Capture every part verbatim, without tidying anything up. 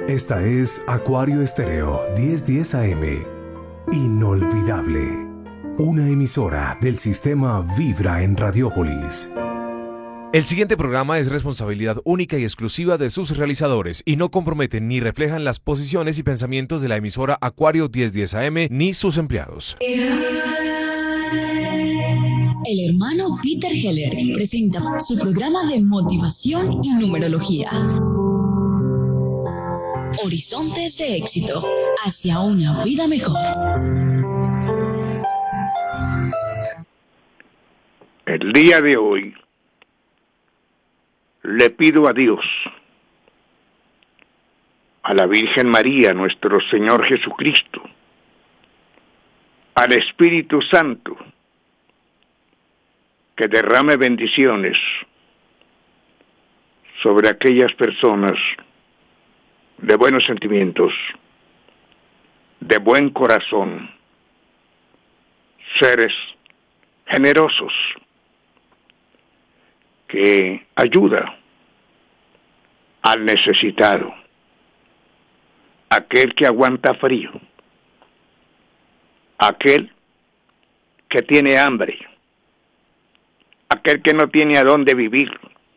Esta es Acuario Estéreo diez diez A M. Inolvidable. Una emisora del sistema Vibra en Radiópolis. El siguiente programa es responsabilidad única y exclusiva de sus realizadores y no comprometen ni reflejan las posiciones y pensamientos de la emisora Acuario diez diez A M ni sus empleados. El hermano Peter Heller presenta su programa de motivación y numerología. Horizontes de éxito hacia una vida mejor. El día de hoy le pido a Dios, a la Virgen María, nuestro Señor Jesucristo, al Espíritu Santo, que derrame bendiciones sobre aquellas personas de buenos sentimientos, de buen corazón, seres generosos, que ayuda al necesitado, aquel que aguanta frío, aquel que tiene hambre, aquel que no tiene a dónde vivir,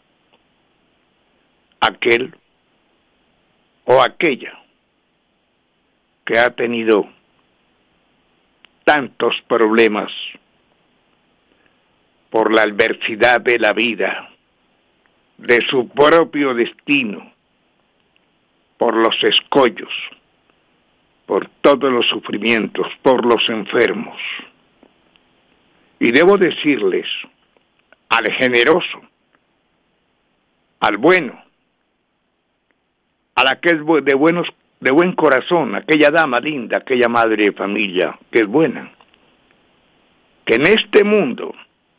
aquel o aquella que ha tenido tantos problemas por la adversidad de la vida, de su propio destino, por los escollos, por todos los sufrimientos, por los enfermos. Y debo decirles, al generoso, al bueno, a la que es de buenos, de buen corazón, aquella dama linda, aquella madre de familia que es buena, que en este mundo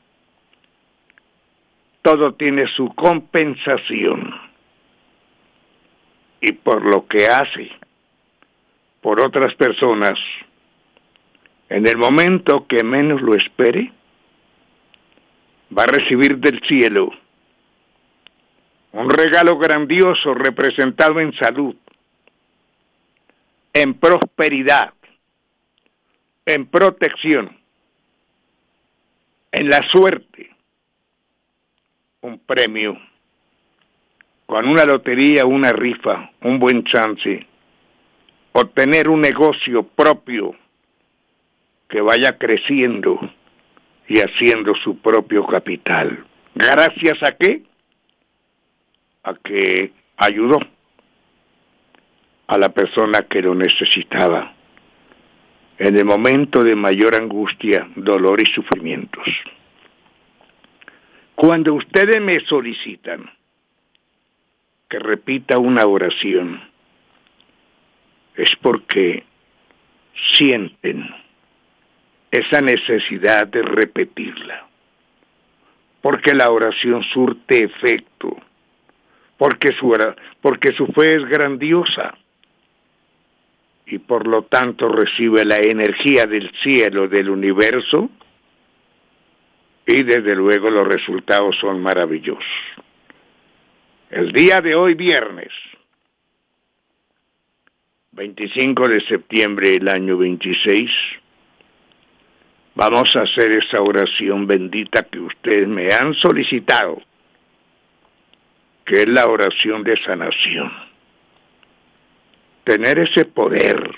todo tiene su compensación, y por lo que hace por otras personas, en el momento que menos lo espere, va a recibir del cielo un regalo grandioso representado en salud, en prosperidad, en protección, en la suerte, un premio, con una lotería, una rifa, un buen chance, obtener un negocio propio que vaya creciendo y haciendo su propio capital. ¿Gracias a qué? A que ayudó a la persona que lo necesitaba en el momento de mayor angustia, dolor y sufrimientos. Cuando ustedes me solicitan que repita una oración, es porque sienten esa necesidad de repetirla, porque la oración surte efecto, porque su, porque su fe es grandiosa y por lo tanto recibe la energía del cielo, del universo, y desde luego los resultados son maravillosos. El día de hoy, viernes, veinticinco de septiembre del año veintiséis, vamos a hacer esa oración bendita que ustedes me han solicitado, que es la oración de sanación. Tener ese poder,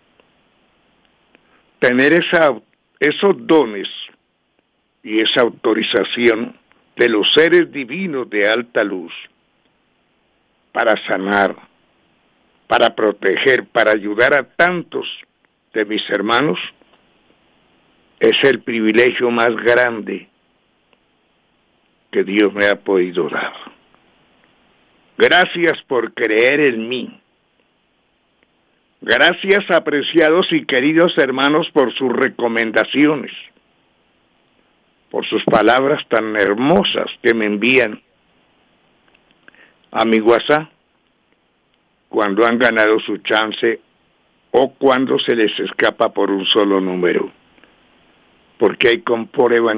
tener esa, esos dones y esa autorización de los seres divinos de alta luz para sanar, para proteger, para ayudar a tantos de mis hermanos, es el privilegio más grande que Dios me ha podido dar. Gracias por creer en mí. Gracias, apreciados y queridos hermanos, por sus recomendaciones, por sus palabras tan hermosas que me envían a mi WhatsApp cuando han ganado su chance o cuando se les escapa por un solo número, porque hay comprueban